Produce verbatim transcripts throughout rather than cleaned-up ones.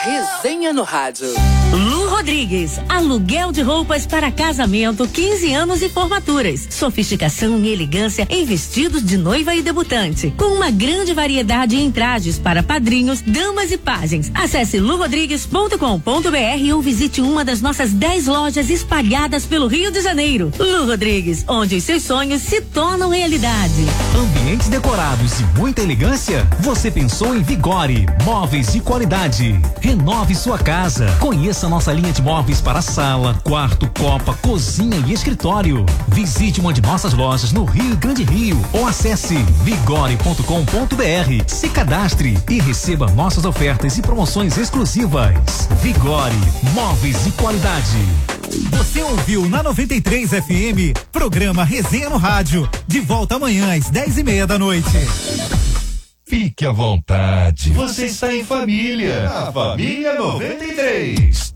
Resenha no Rádio. Lu Rodrigues, aluguel de roupas para casamento, quinze anos e formaturas. Sofisticação e elegância em vestidos de noiva e debutante. Com uma grande variedade em trajes para padrinhos, damas e pajens. Acesse lu rodrigues ponto com ponto br ou visite uma das nossas dez lojas espalhadas pelo Rio de Janeiro. Lu Rodrigues, onde os seus sonhos se tornam realidade. Ambientes decorados e muita elegância? Você pensou em Vigore, móveis de qualidade. Renove sua casa. Conheça nossa linha de móveis para sala, quarto, copa, cozinha e escritório. Visite uma de nossas lojas no Rio Grande Rio ou acesse vigore ponto com ponto br. Se cadastre e receba nossas ofertas e promoções exclusivas. Vigore, móveis de qualidade. Você ouviu na noventa e três F M, programa Resenha no Rádio. De volta amanhã às dez e meia da noite. Fique à vontade. Você está em família. A Família noventa e três.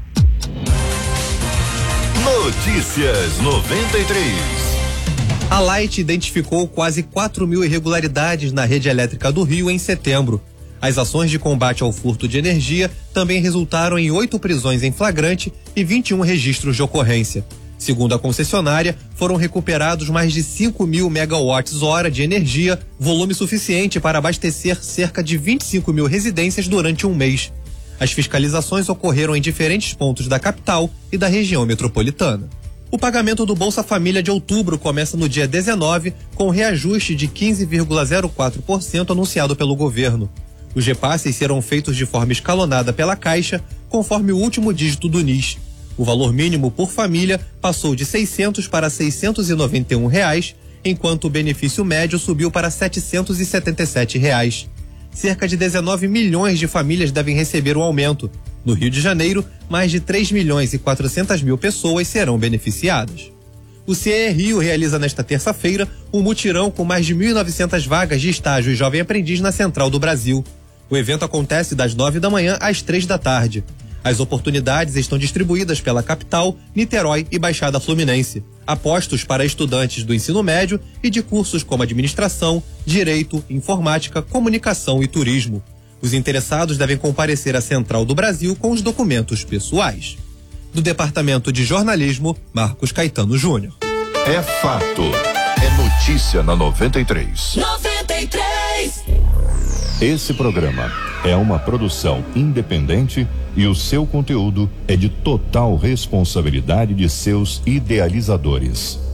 Notícias noventa e três. A Light identificou quase quatro mil irregularidades na rede elétrica do Rio em setembro. As ações de combate ao furto de energia também resultaram em oito prisões em flagrante e vinte e um registros de ocorrência. Segundo a concessionária, foram recuperados mais de cinco mil megawatts-hora de energia, volume suficiente para abastecer cerca de vinte e cinco mil residências durante um mês. As fiscalizações ocorreram em diferentes pontos da capital e da região metropolitana. O pagamento do Bolsa Família de outubro começa no dia dezenove, com reajuste de quinze vírgula zero quatro por cento anunciado pelo governo. Os repasses serão feitos de forma escalonada pela Caixa, conforme o último dígito do N I S. O valor mínimo por família passou de seiscentos para seiscentos e noventa e um reais, enquanto o benefício médio subiu para setecentos e setenta e sete reais. Cerca de dezenove milhões de famílias devem receber o aumento. No Rio de Janeiro, mais de três milhões e quatrocentas mil pessoas serão beneficiadas. O C E Rio realiza nesta terça-feira um mutirão com mais de mil e novecentas vagas de estágio e jovem aprendiz na Central do Brasil. O evento acontece das nove da manhã às três da tarde. As oportunidades estão distribuídas pela capital, Niterói e Baixada Fluminense. Apostos para estudantes do ensino médio e de cursos como administração, direito, informática, comunicação e turismo. Os interessados devem comparecer à Central do Brasil com os documentos pessoais. Do Departamento de Jornalismo, Marcos Caetano Júnior. É fato. É notícia na noventa e três. noventa e três. Esse programa é uma produção independente e o seu conteúdo é de total responsabilidade de seus idealizadores.